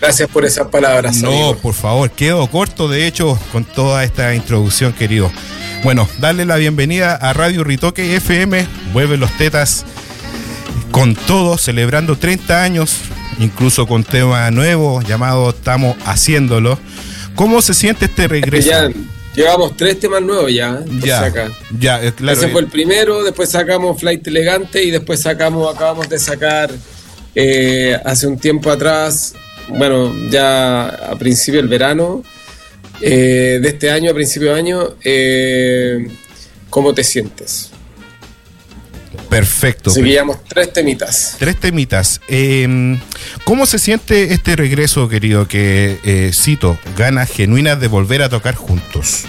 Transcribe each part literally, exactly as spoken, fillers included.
Gracias por esas palabras. No, amigo. Por favor, quedo corto de hecho con toda esta introducción, querido. Bueno, darle la bienvenida a Radio Ritoque F M. Vuelven los tetas con todo, celebrando treinta años, incluso con tema nuevo llamado Estamos Haciéndolo. ¿Cómo se siente este regreso? Ya llevamos tres temas nuevos ya. Ya, acá. ya, eh, claro. Ese fue el primero, después sacamos Flight Elegante y después sacamos, acabamos de sacar eh, hace un tiempo atrás, bueno, ya a principio del verano eh, de este año, a principio de año, eh, ¿Cómo te sientes? Perfecto. Así que llevamos tres temitas. Tres temitas. Eh, ¿Cómo se siente este regreso, querido? Que, eh, cito, ganas genuinas de volver a tocar juntos.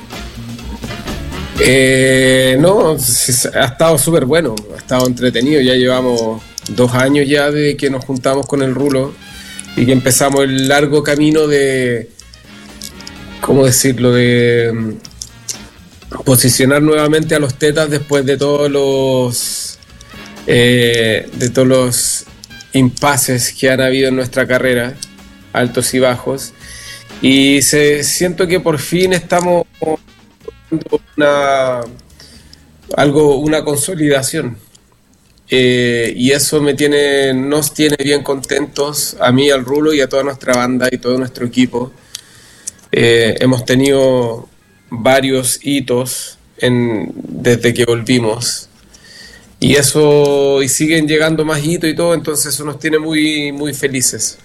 Eh, no, ha estado súper bueno, ha estado entretenido. Ya llevamos dos años ya de que nos juntamos con el Rulo y que empezamos el largo camino de, ¿cómo decirlo?, de posicionar nuevamente a los tetas después de todos los eh, de todos los impases que han habido en nuestra carrera, altos y bajos, y se, siento que por fin estamos una algo una consolidación eh, y eso me tiene nos tiene bien contentos a mí, al Rulo y a toda nuestra banda y todo nuestro equipo. Eh, hemos tenido varios hitos en, desde que volvimos y eso, y siguen llegando más hitos y todo, entonces eso nos tiene muy, muy felices.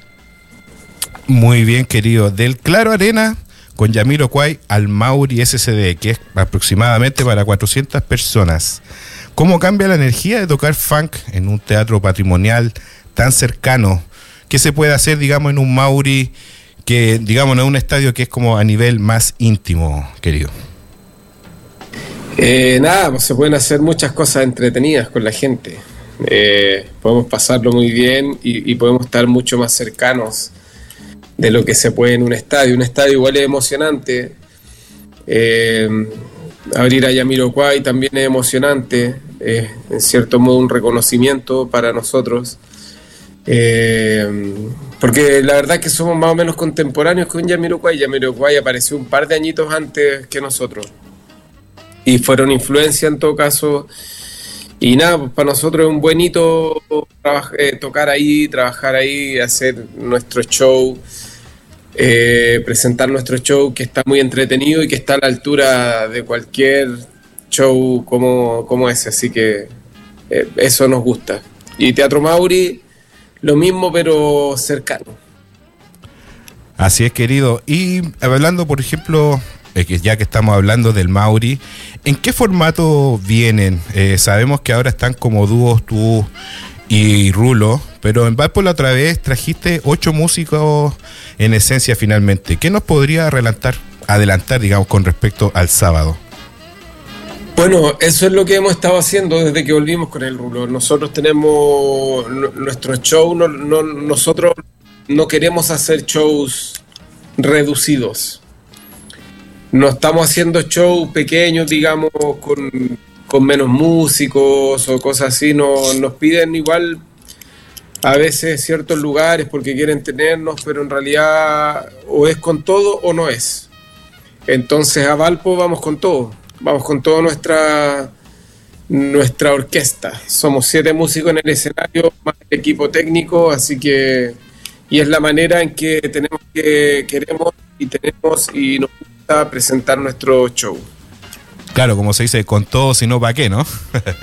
Muy bien, querido. Del Claro Arena con Jamiroquai al Mauri S C D, que es aproximadamente para cuatrocientas personas. ¿Cómo cambia la energía de tocar funk en un teatro patrimonial tan cercano? ¿Qué se puede hacer, digamos, en un Mauri que, digamos, no es un estadio que es como a nivel más íntimo, querido? Eh, nada, pues se pueden hacer muchas cosas entretenidas con la gente. Eh, podemos pasarlo muy bien y, y podemos estar mucho más cercanos de lo que se puede en un estadio. Un estadio igual es emocionante. Eh, abrir a Jamiroquai también es emocionante. Eh, en cierto modo un reconocimiento para nosotros. Eh, porque la verdad es que somos más o menos contemporáneos con Jamiroquai. Jamiroquai apareció un par de añitos antes que nosotros y fueron influencia en todo caso, y nada, pues para nosotros es un buen hito trabajar, eh, tocar ahí, trabajar ahí, hacer nuestro show, eh, presentar nuestro show que está muy entretenido y que está a la altura de cualquier show como, como ese, así que eh, eso nos gusta. Y Teatro Mauri lo mismo, pero cercano. Así es, querido. Y hablando, por ejemplo, eh, que ya que estamos hablando del Mauri, ¿en qué formato vienen? Eh, sabemos que ahora están como dúos tú y Rulo, pero en Valpo la otra vez trajiste ocho músicos en esencia finalmente. ¿Qué nos podría adelantar, adelantar, digamos, con respecto al sábado? Bueno, eso es lo que hemos estado haciendo desde que volvimos con el Rulo. Nosotros tenemos n- nuestro show, no, no, nosotros no queremos hacer shows reducidos. No estamos haciendo shows pequeños, digamos, con, con menos músicos o cosas así. No, nos piden igual a veces ciertos lugares porque quieren tenernos, pero en realidad o es con todo o no es. Entonces a Valpo vamos con todo. Vamos con toda nuestra nuestra orquesta. Somos siete músicos en el escenario, más el equipo técnico, así que, y es la manera en que tenemos que queremos y tenemos y nos gusta presentar nuestro show. Claro, como se dice, con todo, si no, ¿para qué, no?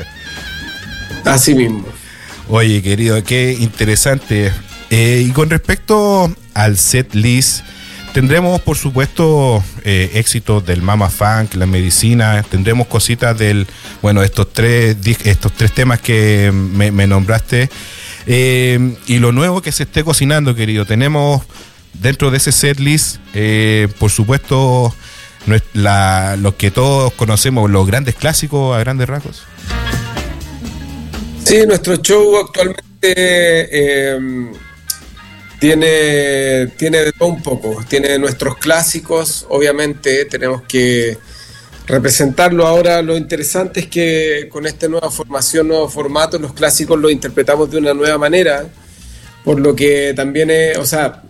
Así mismo. Oye, querido, qué interesante. Eh, y con respecto al set list, tendremos, por supuesto, eh, éxitos del Mama Funk, La Medicina. Tendremos cositas del, bueno, estos tres, estos tres temas que me, me nombraste. Eh, y lo nuevo que se esté cocinando, querido. Tenemos dentro de ese setlist, eh, por supuesto, la, los que todos conocemos, los grandes clásicos a grandes rasgos. Sí, nuestro show actualmente eh, tiene, tiene de todo un poco. Tiene nuestros clásicos, obviamente tenemos que representarlo. Ahora lo interesante es que con esta nueva formación, nuevo formato, los clásicos los interpretamos de una nueva manera, por lo que también es, o sea,